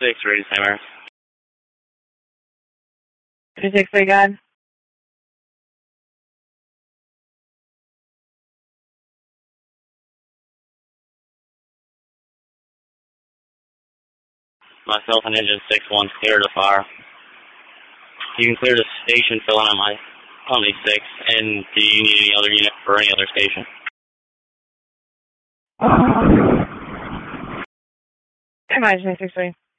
6, ready to timer. 36, we got. Myself and engine 6-1 clear to fire. You can clear the station filling on my Omni 6, and do you need any other unit for any other station? Imagine 63.